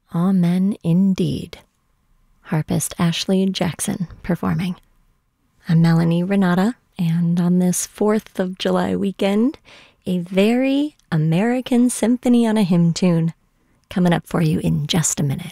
Amen indeed. Harpist Ashley Jackson performing. I'm Melanie Renata, and on this 4th of July weekend, a very American symphony on a hymn tune coming up for you in just a minute.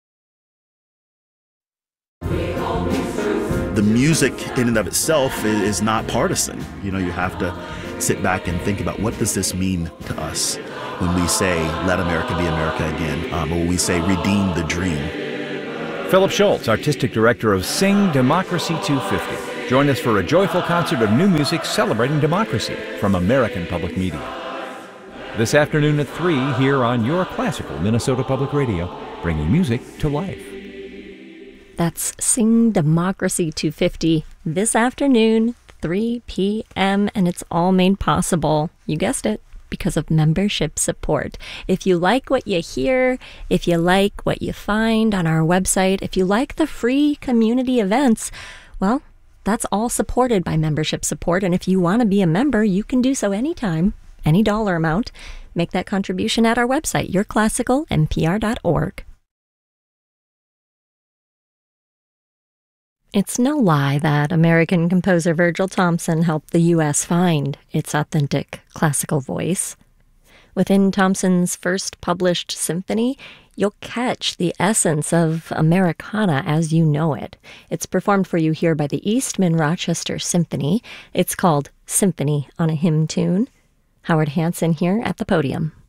The music in and of itself is not partisan. You know, you have to sit back and think about, what does this mean to us when we say, let America be America again, or when we say, redeem the dream. Philip Schultz, Artistic Director of Sing Democracy 250. Join us for a joyful concert of new music celebrating democracy from American Public Media. This afternoon at 3 here on your classical Minnesota Public Radio, bringing music to life. That's Sing Democracy 250 this afternoon, 3 p.m., and it's all made possible, you guessed it, because of membership support. If you like what you hear, if you like what you find on our website, if you like the free community events, well, that's all supported by membership support. And if you want to be a member, you can do so anytime, any dollar amount. Make that contribution at our website, yourclassicalnpr.org. It's no lie that American composer Virgil Thomson helped the U.S. find its authentic classical voice. Within Thomson's first published symphony, you'll catch the essence of Americana as you know it. It's performed for you here by the Eastman Rochester Symphony. It's called Symphony on a Hymn Tune. Howard Hansen here at the podium.